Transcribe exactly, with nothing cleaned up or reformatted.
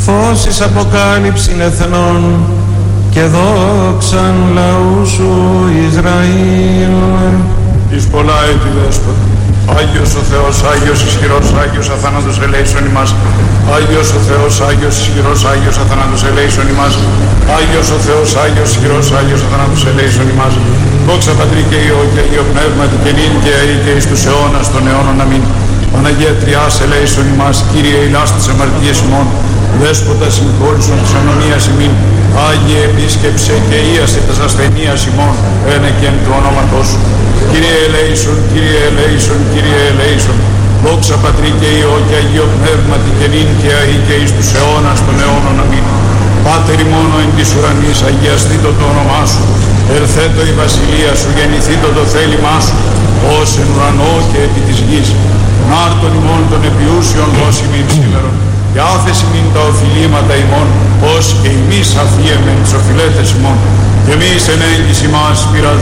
φως εις αποκάλυψην εθνών και δόξαν λαού σου Ισραήλ. Εις πολλά έτη Δέσποτα, Άγιος ο Θεός, Άγιος ισχυρός, Άγιος αθάνατος ελέησον ημάς. Άγιος ο Θεός, Άγιος ισχυρός, Άγιος αθάνατος ελέησον ημάς. Άγιος ο Θεός, Άγιος ισχυρός, Άγιος αθάνατος ελέησον ημάς. Δόξα Πατρί και Υιό και Υιό Πνεύματι και νυν και αεί και εις τους αιώνας των αιώνων. Αμήν. Παναγία Τριάς ελέησον ημάς. Κύριε ηλάς τις αμαρτίες ημών. Δέσποτα συγχώρησον της ανομίας ημίν. Άγιε επίσκεψε και ίασε τας ασθενείας ημών. Ένε και εν του ονόματός σου. Κύριε ελέησον, Κύριε ελέησον, Κύριε ελέησον. Δόξα Πατρί και Υιό και Αγίο Πνεύματι και νυν και αεί και εις τους αιώνας των αιώνων. Αμήν. Πάτερ ημών εν της ουρανής, αγιαστήτω το όνομά σου. Ελθέτω η βασιλεία σου, γεννηθήτω το θέλημά σου, ως εν ουρανό και επί της γης. Νάρτον ημών των επιούσιων δώσει μην σήμερον, και άφεση μην τα οφειλήματα ημών, ως και εμείς αφίεμεν τις οφειλέτες ημών. Και εμείς εν έγκυς ημάς πειρασμού